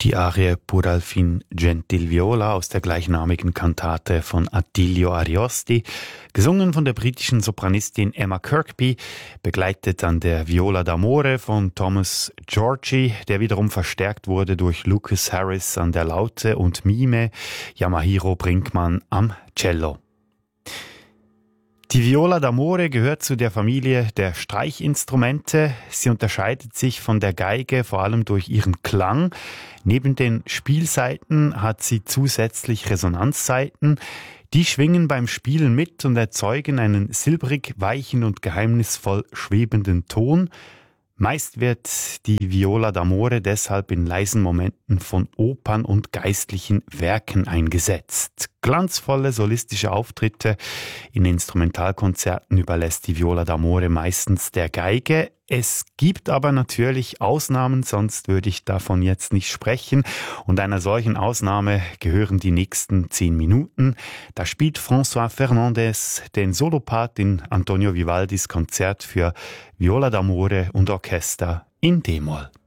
Die Arie Pur al fin gentil viola aus der gleichnamigen Kantate von Attilio Ariosti, gesungen von der britischen Sopranistin Emma Kirkby, begleitet an der Viola d'Amore von Thomas Georgi, der wiederum verstärkt wurde durch Lucas Harris an der Laute und Mime, Yamahiro Brinkmann am Cello. Die Viola d'Amore gehört zu der Familie der Streichinstrumente. Sie unterscheidet sich von der Geige vor allem durch ihren Klang. Neben den Spielsaiten hat sie zusätzlich Resonanzsaiten. Die schwingen beim Spielen mit und erzeugen einen silbrig weichen und geheimnisvoll schwebenden Ton. Meist wird die Viola d'Amore deshalb in leisen Momenten von Opern und geistlichen Werken eingesetzt. Glanzvolle solistische Auftritte in Instrumentalkonzerten überlässt die Viola d'Amore meistens der Geige. Es gibt aber natürlich Ausnahmen, sonst würde ich davon jetzt nicht sprechen. Und einer solchen Ausnahme gehören die nächsten 10 Minuten. Da spielt François Fernandes den Solopart in Antonio Vivaldis Konzert für Viola d'Amore und Orchester in D-Moll.